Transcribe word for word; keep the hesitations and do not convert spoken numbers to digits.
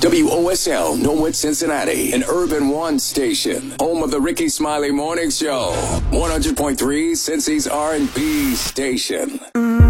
W O S L, Norwood, Cincinnati, an Urban One station, home of the Ricky Smiley Morning Show, one hundred point three, Cincy's R and B station.